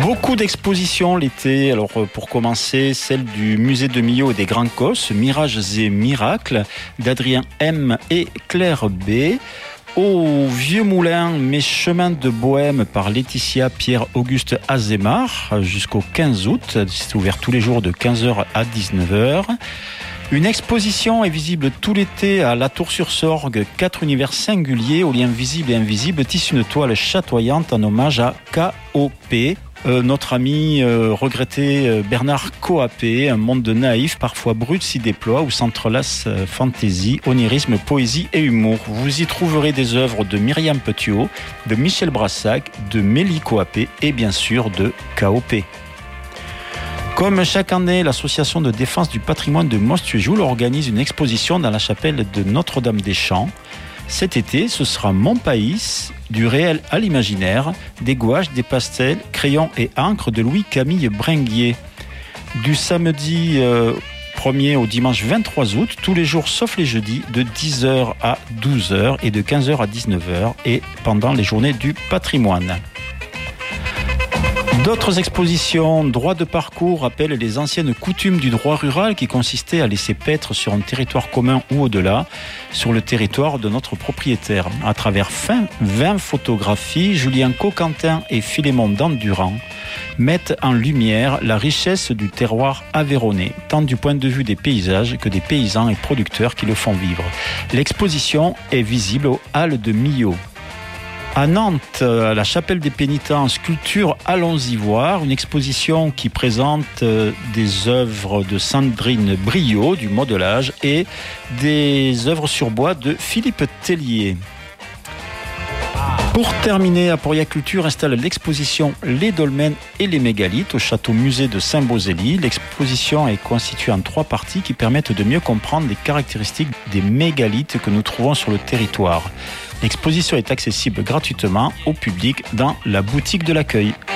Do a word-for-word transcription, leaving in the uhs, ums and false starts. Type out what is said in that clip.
Beaucoup d'expositions l'été. Alors pour commencer, celle du musée de Millau et des Grands Cosses, Mirages et Miracles, d'Adrien M et Claire B. Au Vieux Moulin, Mes chemins de Bohème par Laetitia Pierre-Auguste Azémar jusqu'au quinze août. C'est ouvert tous les jours de quinze heures à dix-neuf heures. Une exposition est visible tout l'été à La Tour-sur-Sorgue, quatre univers singuliers aux liens visibles et invisibles, tissent une toile chatoyante en hommage à K O P. Euh, notre ami euh, regretté euh, Bernard Coapé, un monde de naïfs, parfois brut, s'y déploie, où s'entrelacent euh, fantaisie, onirisme, poésie et humour. Vous y trouverez des œuvres de Myriam Petiot, de Michel Brassac, de Mélie Coapé et bien sûr de K O P. Comme chaque année, l'association de défense du patrimoine de Mostuéjoul organise une exposition dans la chapelle de Notre-Dame-des-Champs. Cet été, ce sera Mon Pays, du réel à l'imaginaire, des gouaches, des pastels, crayons et encre de Louis-Camille Bringuier. Du samedi euh, premier au dimanche vingt-trois août, tous les jours sauf les jeudis, de dix heures à douze heures et de quinze heures à dix-neuf heures, et pendant les journées du patrimoine. D'autres expositions, droit de parcours, rappellent les anciennes coutumes du droit rural qui consistaient à laisser paître sur un territoire commun ou au-delà, sur le territoire de notre propriétaire. À travers vingt photographies, Julien Coquentin et Philémon Dandurand mettent en lumière la richesse du terroir aveyronnais, tant du point de vue des paysages que des paysans et producteurs qui le font vivre. L'exposition est visible aux Halles de Millau. À Nantes, à la chapelle des Pénitents, sculpture Allons-y voir, une exposition qui présente des œuvres de Sandrine Briot, du modelage, et des œuvres sur bois de Philippe Tellier. Pour terminer, Aporia Culture installe l'exposition Les Dolmens et les mégalithes au château musée de Saint-Beauzély. L'exposition est constituée en trois parties qui permettent de mieux comprendre les caractéristiques des mégalithes que nous trouvons sur le territoire. L'exposition est accessible gratuitement au public dans la boutique de l'accueil.